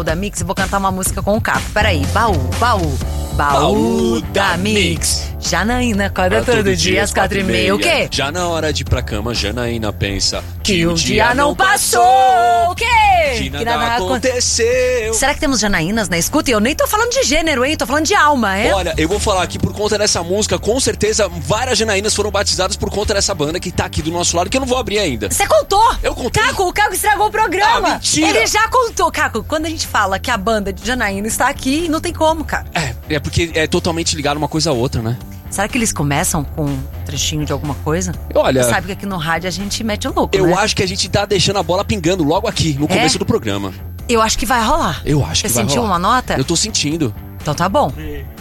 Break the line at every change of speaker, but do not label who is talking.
Baú da Mix e vou cantar uma música com o Caco. Peraí, Baú da Mix. Janaína acorda todo dia às 4h30. O quê?
Já na hora de ir pra cama, Janaína pensa
Que o dia não passou. O quê?
Que nada aconteceu.
Será que temos Janaínas na escuta? E eu nem tô falando de gênero, hein? Tô falando de alma, é?
Olha, eu vou falar aqui por conta dessa música, com certeza várias Janaínas foram batizadas por conta dessa banda que tá aqui do nosso lado, que eu não vou abrir ainda.
Você contou?
Eu contei.
Caco, o Caco estragou o programa.
Ah, mentira.
Ele já contou. Caco, quando a gente fala que a banda de Janaína está aqui, não tem como, cara.
É porque é totalmente ligado uma coisa a outra, né?
Será que eles começam com um trechinho de alguma coisa?
Olha,
Você sabe que aqui no rádio a gente mete o louco,
eu
né?
acho que a gente tá deixando a bola pingando logo aqui, no começo do programa.
Eu acho que vai rolar.
Eu acho que vai rolar.
Você sentiu uma nota?
Eu tô sentindo.
Então tá bom.